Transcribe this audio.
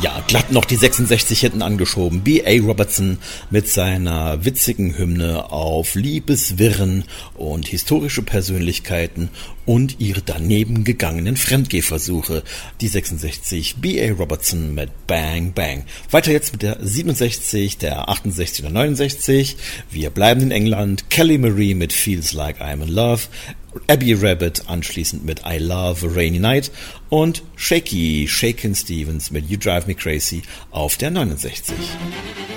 Ja, glatt noch die 66 hinten angeschoben. B.A. Robertson mit seiner witzigen Hymne auf Liebeswirren und historische Persönlichkeiten und ihre daneben gegangenen Fremdgehversuche. Die 66 B.A. Robertson mit Bang Bang. Weiter jetzt mit der 67, der 68 und der 69. Wir bleiben in England. Kelly Marie mit Feels Like I'm in Love. Abbey Rabbit anschließend mit I Love a Rainy Night und Shakin' Stevens mit You Drive Me Crazy auf der 69.